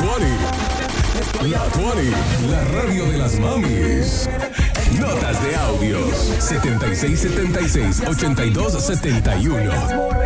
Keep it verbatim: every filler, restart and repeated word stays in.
veinte. La veinte, la radio de las mamis. Notas de audios setenta y seis setenta y seis ochenta y dos setenta y uno.